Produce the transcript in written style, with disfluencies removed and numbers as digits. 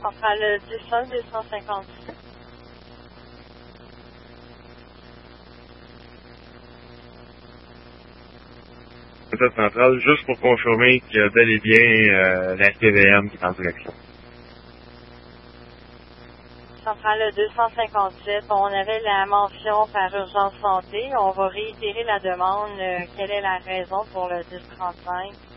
Centrale 10 250. Cette centrale, juste pour confirmer qu'il y a bel et bien la TVM qui est en direction. Centrale 257, on avait la mention par urgence santé. On va réitérer la demande. Quelle est la raison pour le 1035?